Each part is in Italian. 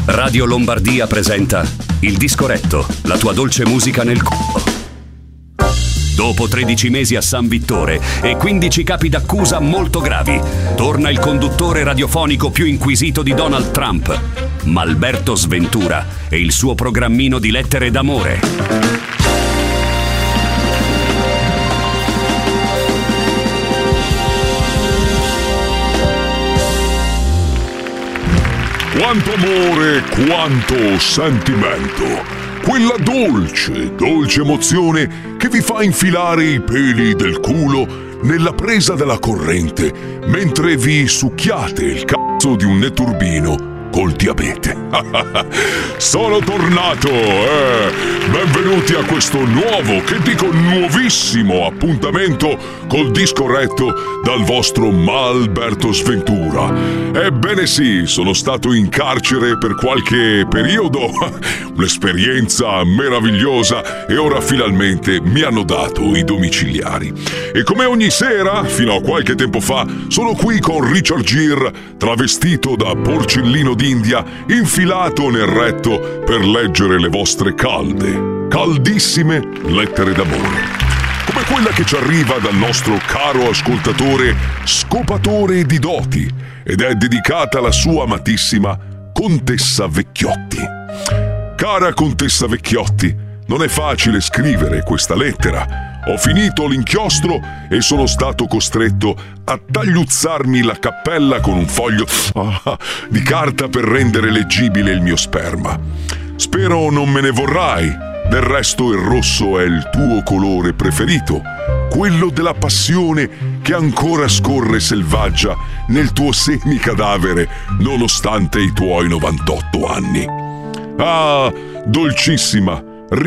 Radio Lombardia presenta Il Disco Retto, la tua dolce musica nel culo. Dopo 13 mesi a San Vittore e 15 capi d'accusa molto gravi, torna il conduttore radiofonico più inquisito di Donald Trump, Malberto Sventura, e il suo programmino di lettere d'amore. Quanto amore, quanto sentimento. Quella dolce, dolce emozione che vi fa infilare i peli del culo nella presa della corrente mentre vi succhiate il cazzo di un netturbino col diabete. Sono tornato, Benvenuti a questo nuovo, che dico nuovissimo, appuntamento col Disco Retto dal vostro Malberto Sventura. Ebbene sì, sono stato in carcere per qualche periodo, un'esperienza meravigliosa, e ora finalmente mi hanno dato i domiciliari. E come ogni sera, fino a qualche tempo fa, sono qui con Richard Gere, travestito da porcellino d'India, infilato nel retto per leggere le vostre caldissime lettere d'amore, come quella che ci arriva dal nostro caro ascoltatore scopatore di doti, ed è dedicata alla sua amatissima Contessa Vecchiotti. Cara Contessa Vecchiotti, non è facile scrivere questa lettera. Ho finito l'inchiostro e sono stato costretto a tagliuzzarmi la cappella con un foglio di carta per rendere leggibile il mio sperma. Spero non me ne vorrai. Del resto il rosso è il tuo colore preferito, quello della passione che ancora scorre selvaggia nel tuo semicadavere nonostante i tuoi 98 anni. Ah, dolcissima,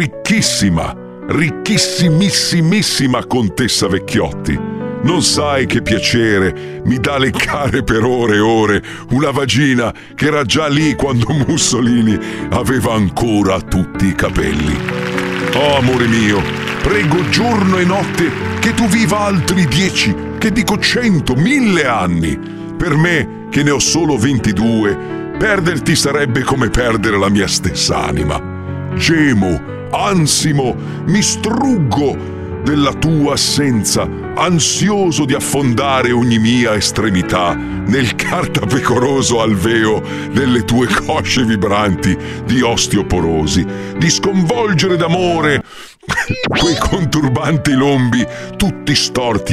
richissimissimissima Contessa Vecchiotti, non sai che piacere mi dà leccare per ore e ore una vagina che era già lì quando Mussolini aveva ancora tutti i capelli. Oh, amore mio, prego giorno e notte che tu viva altri 10, che dico 100, 1000 anni. Per me, che ne ho solo 22, perderti sarebbe come perdere la mia stessa anima. Gemo, ansimo, mi struggo della tua assenza, ansioso di affondare ogni mia estremità nel cartapecoroso alveo delle tue cosce vibranti di osteoporosi, di sconvolgere d'amore quei conturbanti lombi tutti storti